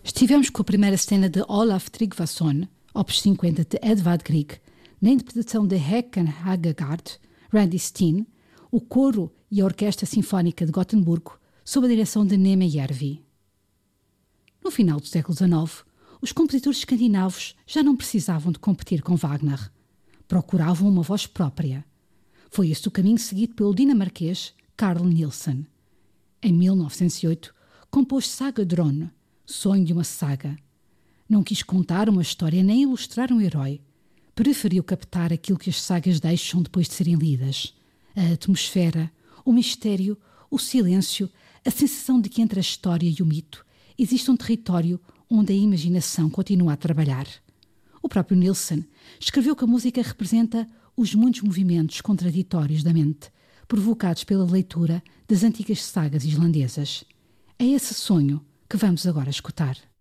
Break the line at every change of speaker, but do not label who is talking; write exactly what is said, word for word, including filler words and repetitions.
Estivemos com a primeira cena de Olaf Tryggvason, opus cinquenta de Edvard Grieg, na interpretação de Håkan Hagegard, Randy Steen, o coro e a Orquestra Sinfónica de Gotemburgo, sob a direção de Neme Järvi. No final do século dezenove, os compositores escandinavos já não precisavam de competir com Wagner. Procuravam uma voz própria. Foi esse o caminho seguido pelo dinamarquês Carl Nielsen. Em mil novecentos e oito, compôs Saga Drone, Sonho de uma Saga. Não quis contar uma história nem ilustrar um herói. Preferiu captar aquilo que as sagas deixam depois de serem lidas. A atmosfera, o mistério, o silêncio, a sensação de que entre a história e o mito existe um território onde a imaginação continua a trabalhar. O próprio Nielsen escreveu que a música representa os muitos movimentos contraditórios da mente, provocados pela leitura das antigas sagas islandesas. É esse sonho que vamos agora escutar.